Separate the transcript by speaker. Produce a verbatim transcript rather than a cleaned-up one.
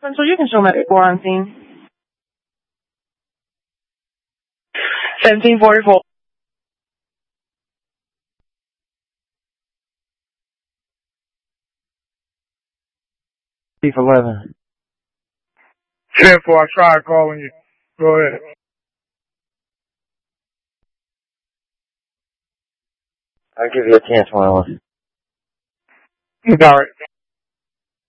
Speaker 1: So you can show medic four on scene. seventeen forty-four.
Speaker 2: Chief eleven.
Speaker 3: ten four, I tried calling you. Go ahead.
Speaker 2: I'll give you a chance, one.
Speaker 3: All right.